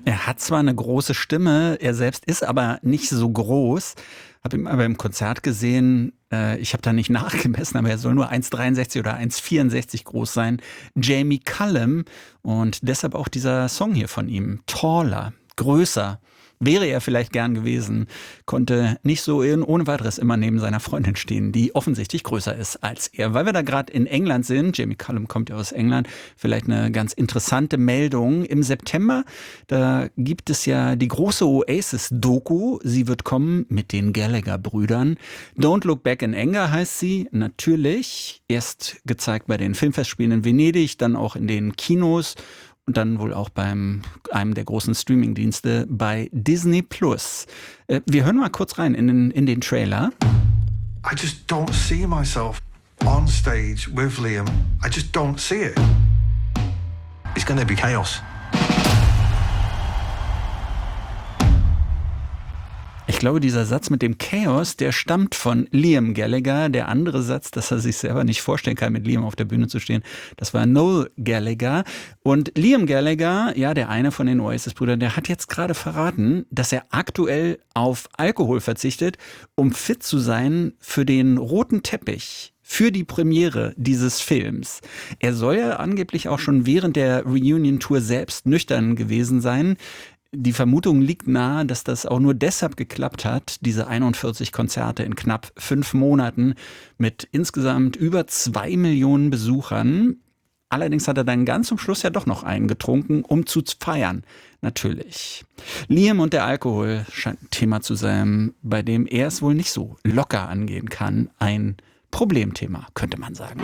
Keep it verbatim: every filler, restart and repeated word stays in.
Er hat zwar eine große Stimme, er selbst ist aber nicht so groß. Habe ihn aber im Konzert gesehen, äh, ich habe da nicht nachgemessen, aber er soll nur eins Komma dreiundsechzig oder eins Komma vierundsechzig groß sein. Jamie Cullum und deshalb auch dieser Song hier von ihm, Taller, größer. Wäre er vielleicht gern gewesen, konnte nicht so ohne weiteres immer neben seiner Freundin stehen, die offensichtlich größer ist als er. Weil wir da gerade in England sind, Jamie Cullum kommt ja aus England, vielleicht eine ganz interessante Meldung. Im September, da gibt es ja die große Oasis-Doku. Sie wird kommen mit den Gallagher-Brüdern. Don't Look Back in Anger heißt sie, natürlich. Erst gezeigt bei den Filmfestspielen in Venedig, dann auch in den Kinos. Und dann wohl auch beim einem der großen Streamingdienste bei Disney Plus. Äh, wir hören mal kurz rein in den, in den Trailer. I just don't see myself on stage with Liam. I just don't see it. It's gonna be chaos. Ich glaube, dieser Satz mit dem Chaos, der stammt von Liam Gallagher. Der andere Satz, dass er sich selber nicht vorstellen kann, mit Liam auf der Bühne zu stehen, das war Noel Gallagher. Und Liam Gallagher, ja, der eine von den Oasis-Brüdern, der hat jetzt gerade verraten, dass er aktuell auf Alkohol verzichtet, um fit zu sein für den roten Teppich. Für die Premiere dieses Films. Er soll ja angeblich auch schon während der Reunion-Tour selbst nüchtern gewesen sein. Die Vermutung liegt nahe, dass das auch nur deshalb geklappt hat, diese einundvierzig Konzerte in knapp fünf Monaten mit insgesamt über zwei Millionen Besuchern. Allerdings hat er dann ganz zum Schluss ja doch noch einen getrunken, um zu feiern. Natürlich. Liam und der Alkohol scheint ein Thema zu sein, bei dem er es wohl nicht so locker angehen kann. Ein Problemthema, könnte man sagen.